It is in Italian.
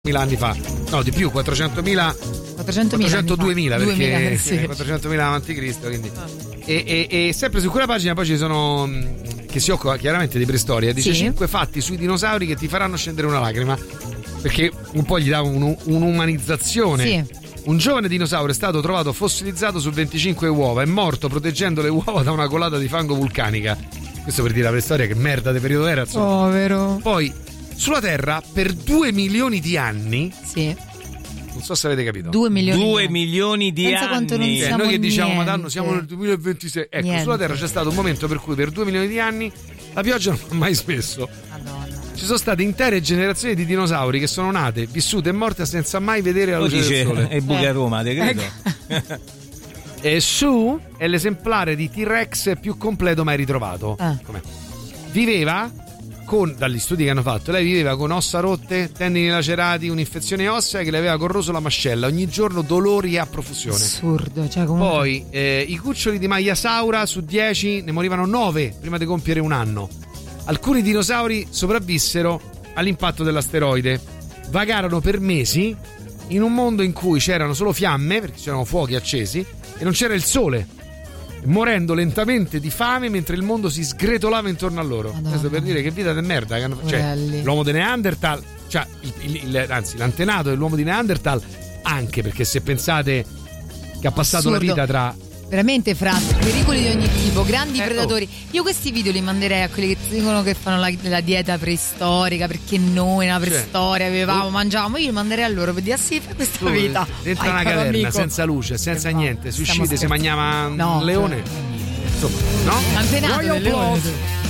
anni fa, no di più, 402.000 perché sì. 400.000 avanti Cristo, quindi. E sempre su quella pagina poi ci sono che si occupa chiaramente di preistoria, dice 5 fatti sui dinosauri che ti faranno scendere una lacrima, perché un po' gli dà un'umanizzazione. Sì. Un giovane dinosauro è stato trovato fossilizzato su 25 uova, è morto proteggendo le uova da una colata di fango vulcanica. Questo per dire la preistoria che merda di periodo era, insomma. Povero. Poi sulla Terra per 2 milioni di anni. Sì. Non so se avete capito. 2 milioni. 2 milioni di Pensa quanto non anni. siamo noi che diciamo niente. Madonna siamo nel 2026. Ecco, Niente. sulla Terra c'è stato un momento per cui per 2 milioni di anni la pioggia non ha mai smesso. Madonna. Ci sono state intere generazioni di dinosauri che sono nate, vissute e morte senza mai vedere la Lo luce dice del sole. e Buca Roma, te credo. E Sue è l'esemplare di T-Rex più completo mai ritrovato. Com'è? Viveva con, dagli studi che hanno fatto, lei viveva con ossa rotte, tendini lacerati, un'infezione ossea che le aveva corroso la mascella, ogni giorno dolori a profusione. Assurdo, cioè comunque. Poi i cuccioli di Maiasaura su 10 ne morivano 9 prima di compiere un anno. Alcuni dinosauri sopravvissero all'impatto dell'asteroide, vagarono per mesi in un mondo in cui c'erano solo fiamme, perché c'erano fuochi accesi, e non c'era il sole, morendo lentamente di fame mentre il mondo si sgretolava intorno a loro. Madonna. Questo per dire che vita di merda che hanno, cioè, l'uomo di Neanderthal, cioè anzi l'antenato dell'uomo di Neanderthal, anche perché se pensate che ha passato Assurdo. la vita tra Veramente, Franz, pericoli di ogni tipo, grandi predatori. Io questi video li manderei a quelli che dicono che fanno la dieta preistorica, perché noi nella preistoria avevamo, mangiavamo. Io li manderei a loro per dire: sì, fai questa vita. dentro Vai, una caro caverna, amico. senza luce, senza niente, si stiamo uscite, si scherzando. mangiava No, un leone. Insomma, no? Antenato Royal del leone. Blood.